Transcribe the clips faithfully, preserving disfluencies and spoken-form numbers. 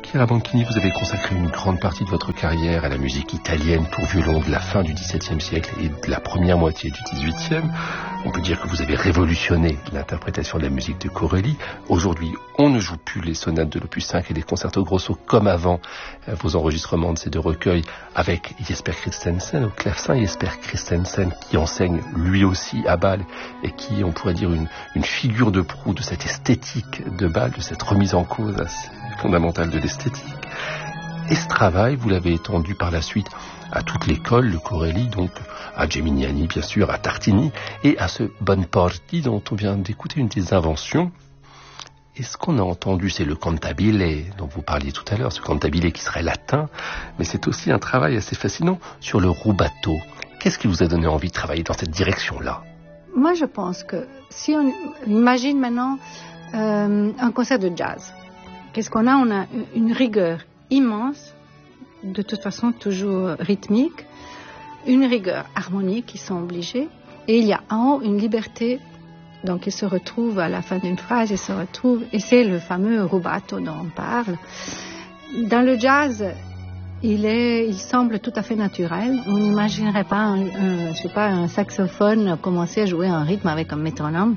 Chiara Banchini, vous avez consacré une grande partie de votre carrière à la musique italienne pour violon de la fin du dix-septième siècle et de la première moitié du dix-huitième. On peut dire que vous avez révolutionné l'interprétation de la musique de Corelli. Aujourd'hui, on ne joue plus les sonates de l'opus cinq et les concertos grosso comme avant vos enregistrements de ces deux recueils avec Jesper Christensen au clavecin. Jesper Christensen qui enseigne lui aussi à Bâle et qui, on pourrait dire, une, une figure de proue de cette esthétique de Bâle, de cette remise en cause assez fondamentale de l'esthétique. Et ce travail, vous l'avez étendu par la suite à toute l'école de Corelli, donc à Geminiani, bien sûr, à Tartini, et à ce Bonporti dont on vient d'écouter une des inventions. Et ce qu'on a entendu, c'est le cantabile dont vous parliez tout à l'heure, ce cantabile qui serait latin, mais c'est aussi un travail assez fascinant sur le rubato. Qu'est-ce qui vous a donné envie de travailler dans cette direction-là? Moi, je pense que si on imagine maintenant euh, un concert de jazz, qu'est-ce qu'on a? On a une rigueur immense, de toute façon toujours rythmique, une rigueur harmonique, ils sont obligés, et il y a en haut une liberté, donc ils se retrouvent à la fin d'une phrase, ils se retrouvent, et c'est le fameux rubato dont on parle. Dans le jazz, il est, il semble tout à fait naturel. On n'imaginerait pas, un, un, je sais pas, un saxophone commencer à jouer un rythme avec un métronome.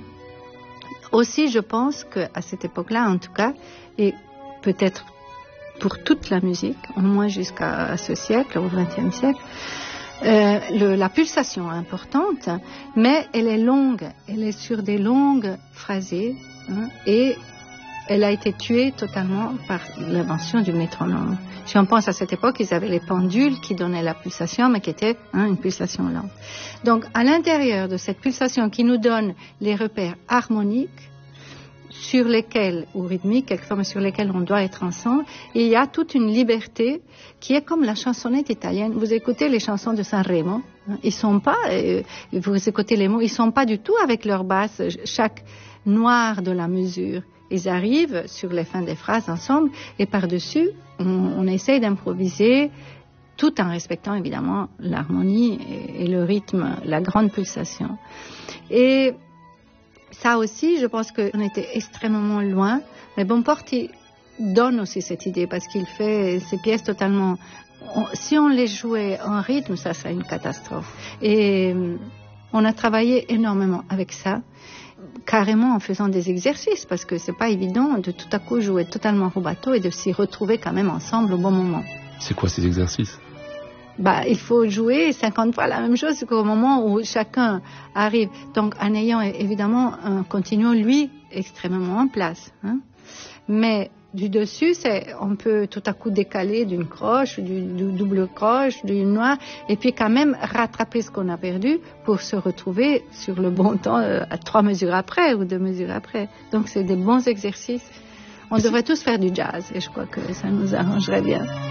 Aussi, je pense qu'à cette époque-là, en tout cas, et peut-être pour toute la musique, au moins jusqu'à ce siècle, au vingtième siècle, euh, le, la pulsation est importante, mais elle est longue, elle est sur des longues phrasés, hein, et elle a été tuée totalement par l'invention du métronome. Si on pense à cette époque, ils avaient les pendules qui donnaient la pulsation, mais qui était hein, une pulsation lente. Donc, à l'intérieur de cette pulsation qui nous donne les repères harmoniques, sur lesquels, ou rythmiques, quelquefois, mais sur lesquels on doit être ensemble, il y a toute une liberté qui est comme la chansonnette italienne. Vous écoutez les chansons de Sanremo, hein, ils sont pas, euh, vous écoutez les mots, ils sont pas du tout avec leur basse, chaque noir de la mesure. Ils arrivent sur les fins des phrases ensemble, et par-dessus, on, on essaye d'improviser, tout en respectant évidemment l'harmonie et, et le rythme, la grande pulsation. Et ça aussi, je pense qu'on était extrêmement loin. Mais Bonporti donne aussi cette idée parce qu'il fait ces pièces totalement... On, si on les jouait en rythme, ça serait une catastrophe. Et on a travaillé énormément avec ça, carrément en faisant des exercices, parce que c'est pas évident de tout à coup jouer totalement rubato et de s'y retrouver quand même ensemble au bon moment. C'est quoi ces exercices? Bah, il faut jouer cinquante fois la même chose qu'au moment où chacun arrive. Donc, en ayant évidemment un continuum, lui, extrêmement en place. Hein. Mais du dessus, c'est, on peut tout à coup décaler d'une croche, du, du double croche, d'une noire, et puis quand même rattraper ce qu'on a perdu pour se retrouver sur le bon temps euh, à trois mesures après ou deux mesures après. Donc, c'est des bons exercices. On devrait tous faire du jazz et je crois que ça nous arrangerait bien.